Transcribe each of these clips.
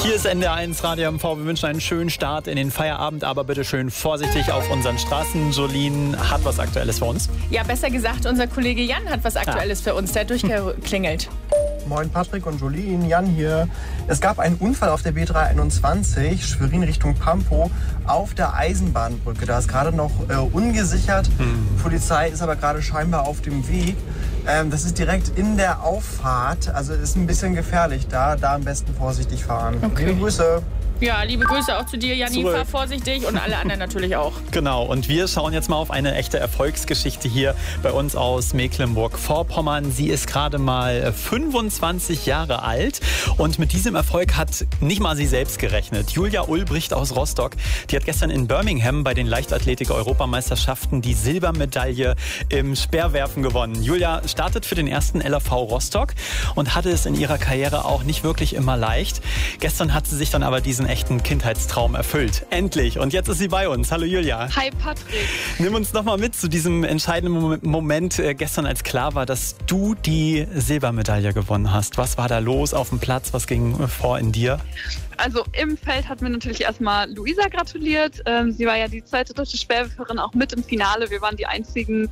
Hier ist NDR1 Radio MV. Wir wünschen einen schönen Start in den Feierabend, aber bitte schön vorsichtig auf unseren Straßen. Jolene hat was Aktuelles für uns. Ja, besser gesagt, unser Kollege Jan hat was Aktuelles für uns. Der hat durchgeklingelt. Moin Patrick und Jolene, Jan hier. Es gab einen Unfall auf der B321, Schwerin Richtung Pankow, auf der Eisenbahnbrücke. Da ist gerade noch ungesichert. Die Polizei ist aber gerade scheinbar auf dem Weg. Das ist direkt in der Auffahrt, also ist ein bisschen gefährlich da am besten vorsichtig fahren. Okay. Liebe Grüße. Ja, liebe Grüße auch zu dir, Janni. Fahr vorsichtig und alle anderen natürlich auch. Genau, und wir schauen jetzt mal auf eine echte Erfolgsgeschichte hier bei uns aus Mecklenburg-Vorpommern. Sie ist gerade mal 25 Jahre alt und mit diesem Erfolg hat nicht mal sie selbst gerechnet. Julia Ulbricht aus Rostock, die hat gestern in Birmingham bei den Leichtathletik-Europameisterschaften die Silbermedaille im Speerwerfen gewonnen. Julia startet für den ersten LAV Rostock und hatte es in ihrer Karriere auch nicht wirklich immer leicht. Gestern hat sie sich dann aber diesen echten Kindheitstraum erfüllt. Endlich. Und jetzt ist sie bei uns. Hallo Julia. Hi Patrick. Nimm uns noch mal mit zu diesem entscheidenden Moment gestern, als klar war, dass du die Silbermedaille gewonnen hast. Was war da los auf dem Platz? Was ging vor in dir? Also im Feld hat mir natürlich erstmal Luisa gratuliert. Sie war ja die zweite deutsche Speerwerferin auch mit im Finale. Wir waren die einzigen,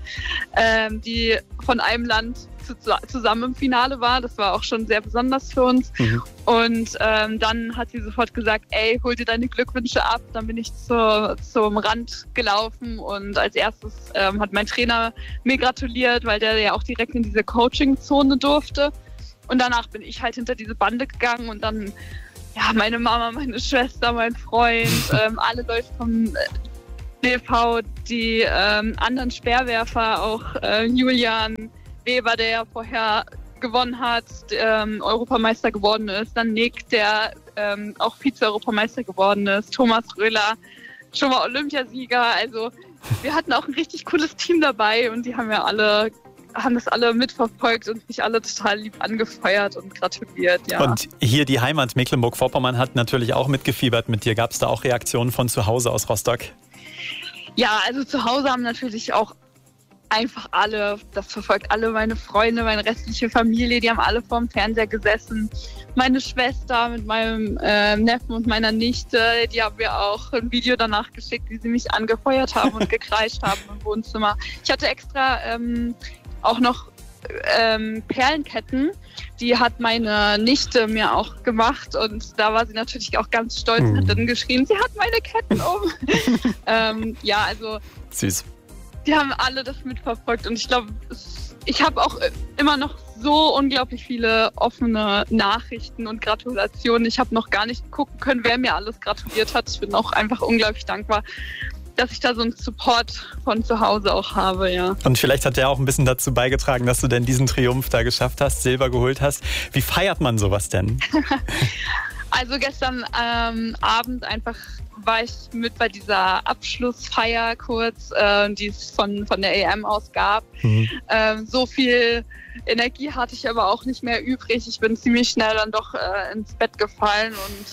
die von einem Land zusammen im Finale war. Das war auch schon sehr besonders für uns. Und dann hat sie sofort gesagt, ey, hol dir deine Glückwünsche ab. Dann bin ich zum Rand gelaufen und als erstes hat mein Trainer mir gratuliert, weil der ja auch direkt in diese Coaching-Zone durfte. Und danach bin ich halt hinter diese Bande gegangen und dann meine Mama, meine Schwester, mein Freund, alle Leute vom DV, die anderen Speerwerfer, auch Julian Weber, der ja vorher gewonnen hat, Europameister geworden ist, dann Nick, der auch Vize-Europameister geworden ist, Thomas Röhler, schon mal Olympiasieger. Also wir hatten auch ein richtig cooles Team dabei und die haben das alle mitverfolgt und mich alle total lieb angefeuert und gratuliert. Ja. Und hier die Heimat Mecklenburg-Vorpommern hat natürlich auch mitgefiebert mit dir. Gab es da auch Reaktionen von zu Hause aus Rostock? Ja, also zu Hause haben natürlich auch einfach alle, das verfolgt alle meine Freunde, meine restliche Familie, die haben alle vorm Fernseher gesessen. Meine Schwester mit meinem Neffen und meiner Nichte, die haben mir auch ein Video danach geschickt, wie sie mich angefeuert haben und gekreischt haben im Wohnzimmer. Ich hatte extra auch noch Perlenketten, die hat meine Nichte mir auch gemacht und da war sie natürlich auch ganz stolz und hat dann geschrien, sie hat meine Ketten um. Also süß. Die haben alle das mitverfolgt und ich glaube, ich habe auch immer noch so unglaublich viele offene Nachrichten und Gratulationen. Ich habe noch gar nicht gucken können, wer mir alles gratuliert hat. Ich bin auch einfach unglaublich dankbar, dass ich da so einen Support von zu Hause auch habe, ja. Und vielleicht hat der auch ein bisschen dazu beigetragen, dass du denn diesen Triumph da geschafft hast, Silber geholt hast. Wie feiert man sowas denn? Also gestern Abend einfach war ich mit bei dieser Abschlussfeier kurz, die es von der EM aus gab. So viel Energie hatte ich aber auch nicht mehr übrig. Ich bin ziemlich schnell dann doch ins Bett gefallen und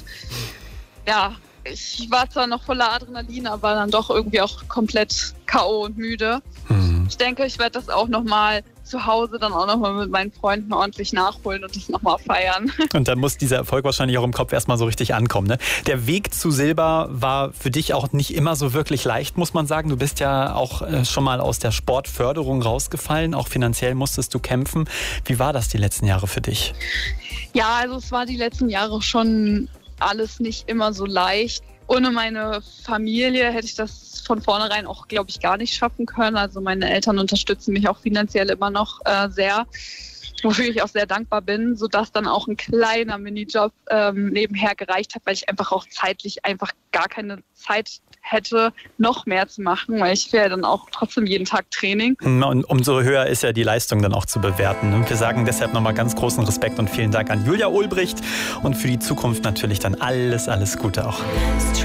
ich war zwar noch voller Adrenalin, aber dann doch irgendwie auch komplett K.O. und müde. Ich denke, ich werde das auch nochmal zu Hause dann auch nochmal mit meinen Freunden ordentlich nachholen und das nochmal feiern. Und dann muss dieser Erfolg wahrscheinlich auch im Kopf erstmal so richtig ankommen, ne? Der Weg zu Silber war für dich auch nicht immer so wirklich leicht, muss man sagen. Du bist ja auch schon mal aus der Sportförderung rausgefallen. Auch finanziell musstest du kämpfen. Wie war das die letzten Jahre für dich? Ja, also es war die letzten Jahre schon alles nicht immer so leicht. Ohne meine Familie hätte ich das von vornherein auch, glaube ich, gar nicht schaffen können. Also meine Eltern unterstützen mich auch finanziell immer noch sehr, wofür ich auch sehr dankbar bin, sodass dann auch ein kleiner Minijob nebenher gereicht hat, weil ich einfach auch zeitlich einfach gar keine Zeit hätte, noch mehr zu machen, weil ich wäre dann auch trotzdem jeden Tag Training. Und umso höher ist ja die Leistung dann auch zu bewerten. Und wir sagen deshalb nochmal ganz großen Respekt und vielen Dank an Julia Ulbricht und für die Zukunft natürlich dann alles Gute auch.